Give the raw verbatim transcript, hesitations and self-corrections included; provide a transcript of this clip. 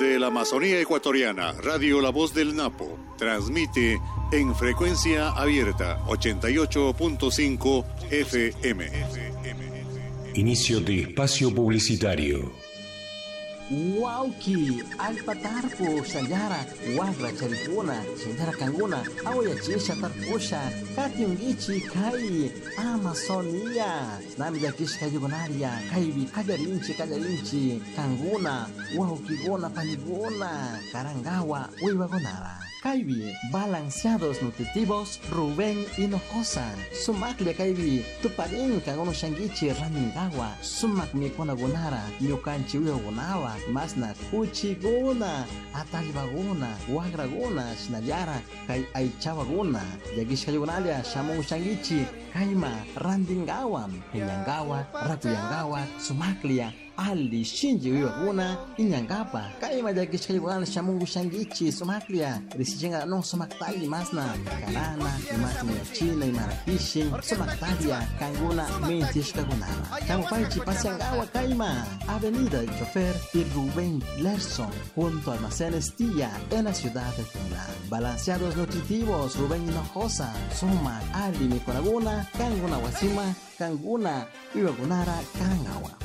Desde la Amazonía ecuatoriana, Radio La Voz del Napo transmite en frecuencia abierta ochenta y ocho punto cinco F M. Inicio de espacio publicitario. Wauki, alpatarpo, sayara, wagra, charipuna, sayara kanguna, aoya chisha tarpusha, katiungichi, kai, Amazonia, nami jakish kayugonaria, kaibi, kajarinchi, kajarinchi, kanguna, wauki gona, panigona, karangawa, uiwagonara. Kaibi, balanceados nutritivos, Rubén Hinojosa, sumaklia kaibi, tuparin kangono shangichi ramingawa, sumak mi kona gonara, nyukanchi uyo gonawa, masna kuchi gona, atalibagona, wagragona, shinayara, kai aichawa gona, yagish kayugonalia, shamu shangichi, kaima, randingawa, hinyangawa, rakuyangawa, sumaklia, Ali Shinji Uyaguna, Inyangapa, Kaima Jagish Kayugan, Shamungu Shangichi, Somaklia, Rishinga no Somaktali Masna, Karana, Imatni China, Imarakishi, Somaktalia, Kanguna, Mentish Kagunara, Kampaichi Pasiangawa Kaima, Avenida del Chofer y Rubén Lerson, junto a Almacenes Tía, en la ciudad de Tula. Balanceados nutritivos, Rubén Hinojosa, Suma, Ali Mikonaguna, Kanguna Wasima, Kanguna, Uyagunara, Karangawa.